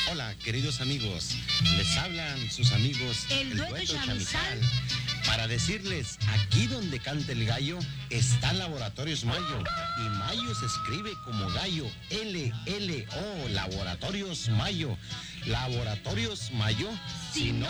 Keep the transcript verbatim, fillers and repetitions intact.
Hola, queridos amigos. Les hablan sus amigos El Dueto Chamizal. para decirles, aquí donde canta el gallo está Laboratorios Mayo. Y Mayo se escribe como gallo, L L O, Laboratorios Mayo. Laboratorios Mayo, si no